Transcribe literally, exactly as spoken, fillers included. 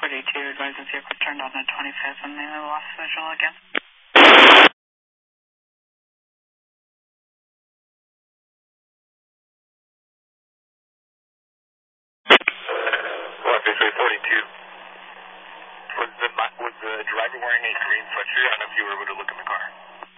forty-two, advise the vehicle turned on the twenty-fifth and maybe lost visual again. one three forty-two. Was the, was the driver wearing a green sweatshirt? I don't know if you were able to look in the car.